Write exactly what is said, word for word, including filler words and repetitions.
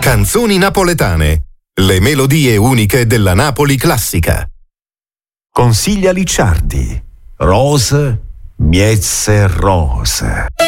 Canzoni napoletane, le melodie uniche della Napoli classica. Consiglia Licciardi. Rose, miezze rose.